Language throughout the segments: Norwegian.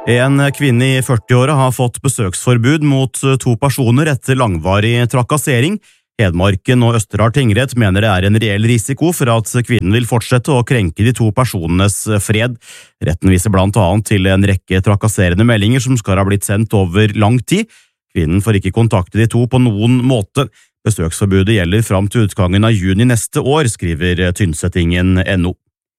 En kvinne i 40-åra har fått besøksforbud mot 2 personer etter langvarig trakassering. Hedmarken og Østerdal tingrett mener det er en reell risiko for at kvinnen vil fortsette å krenke de 2 personenes fred. Retten viser blant annet til en rekke trakasserende meldinger som skal ha blitt sendt over lang tid. Kvinnen får ikke kontakte de 2 på noen måte. Besøksforbudet gjelder fram til utgangen av juni neste år, skriver Tynsettingen.no.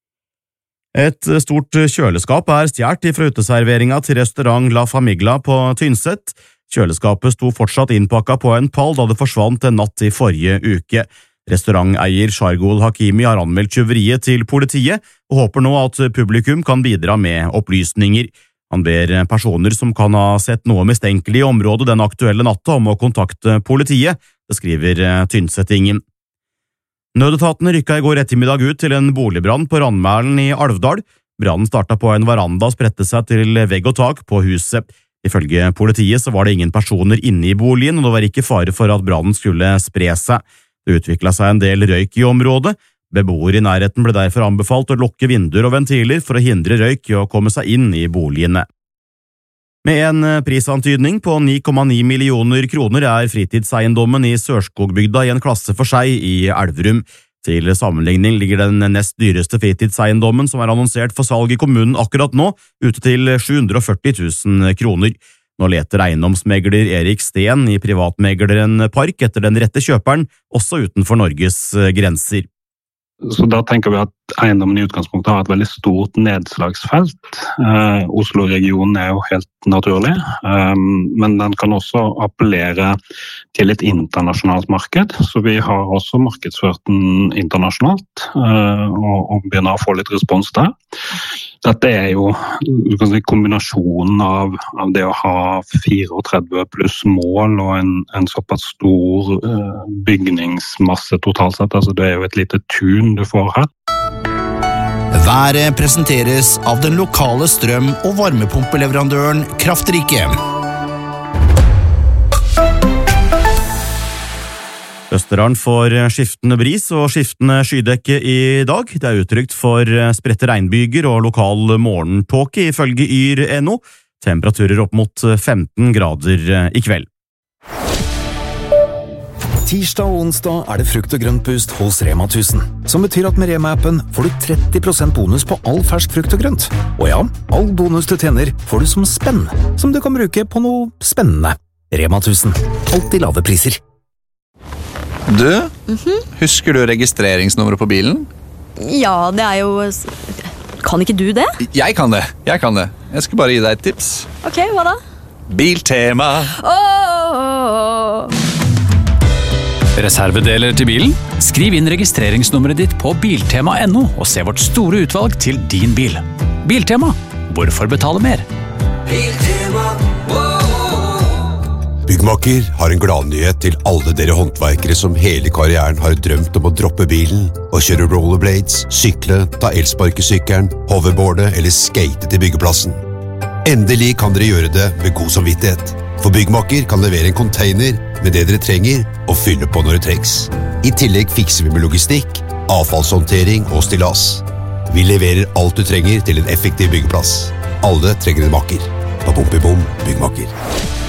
Et stort kjøleskap er stjert fra uteserveringa til restaurant La Famiglia på Tynset. Kjøleskapet sto fortsatt innpakket på en pall da det forsvant en natt i forrige uke. Restauranteier Shargul Hakimi har anmeldt tyveriet til politiet og håper nå at publikum kan bidra med opplysninger. Han ber personer som kan ha sett noe mistenkelig i området den aktuelle natta om å kontakte politiet, det skriver Tynsettingen. Nødetatene rykket i går ettermiddag ut til en boligbrann på Randmælen i Alvdal. Brannen startet på en veranda og spredte seg til vegg og tak på huset. Ifølge politiet så var det ingen personer inne i boligen, og det var ikke fare for at brannen skulle spre seg. Det utviklet seg en del røyk i området. Beboere i nærheten ble derfor anbefalt å lukke vinduer og ventiler for å hindre røyk i å komme seg inn i boligene. Med en prisantydning på 9,9 millioner kroner er fritidseiendommen i Sørskogbygda i en klasse for seg i Elverum. Til sammenligning ligger den nest dyreste fritidseiendommen som er annonsert for salg i kommunen akkurat nå, ute til 740 000 kroner. Nå leter eiendomsmegler Erik Steen i privatmegleren Park etter den rette kjøperen, også utenfor Norges grenser. Så da tenker vi at eiendommen i utgangspunktet har et veldig stort nedslagsfelt. Oslo-regionen er jo helt naturlig, men den kan også appellere til et internasjonalt marked, så vi har også markedsført den internasjonalt og begynner å få litt respons der. Dette er jo kombinasjonen av det å ha 34 pluss mål og en såpass stor bygningsmasse totalt sett, altså det er jo et lite tun du får her. Været presenteres av den lokale strøm- og varmepumpeleverandøren Kraftrike. Østerdalen får skiftende bris og skiftende skydekke i dag. Det er utrygt for spredte regnbyger og lokal morgentåke ifølge Yr.no. Temperaturer opp mot 15 grader i kveld. Tirsdag og onsdag er det frukt- og grøntboost hos Rema 1000, som betyr at med Rema-appen får du 30% bonus på all fersk frukt og grønt. Og ja, all bonus du tjener får du som spenn, som du kan bruke på noe spennende. Rema 1000, alltid lave priser. Du, husker du registreringsnummeret på bilen? Ja, det er jo... Kan ikke du det? Jeg kan det. Jeg skal bare gi deg et tips. Ok, hva da? Biltema. Reservedeler til bilen? Skriv inn registreringsnummeret ditt på biltema.no og se vårt store utvalg til din bil. Biltema. Hvorfor betale mer? Biltema. Byggmaker har en gladnyhet til alle dere håndverkere som hele karrieren har drømt om å droppe bilen og kjøre rollerblades, sykle, ta elsparkesykkelen, hoverboarde eller skate til byggeplassen. Endelig kan dere gjøre det med god samvittighet. For Byggmaker kan levere en container med det dere trenger og fylle på når det trengs. I tillegg fikser vi med logistikk, avfallshåndtering og stillas. Vi leverer alt du trenger til en effektiv byggeplass. Alle trenger en maker. På Bom Byggmaker.